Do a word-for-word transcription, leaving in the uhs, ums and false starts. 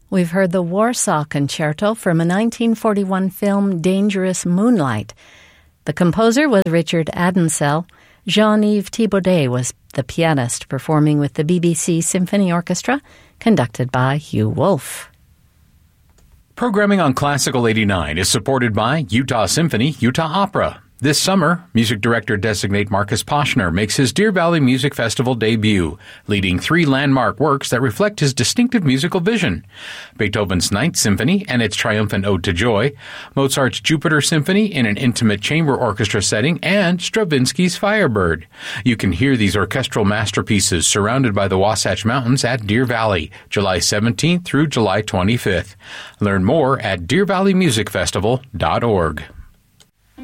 We've heard the Warsaw Concerto from a nineteen forty-one film, Dangerous Moonlight. The composer was Richard Adensel. Jean-Yves Thibaudet was the pianist, performing with the B B C Symphony Orchestra, conducted by Hugh Wolf. Programming on Classical eighty-nine is supported by Utah Symphony, Utah Opera. This summer, music director-designate Marcus Poshner makes his Deer Valley Music Festival debut, leading three landmark works that reflect his distinctive musical vision: Beethoven's Ninth Symphony and its triumphant Ode to Joy, Mozart's Jupiter Symphony in an intimate chamber orchestra setting, and Stravinsky's Firebird. You can hear these orchestral masterpieces surrounded by the Wasatch Mountains at Deer Valley, July seventeenth through July twenty-fifth. Learn more at deer valley music festival dot org.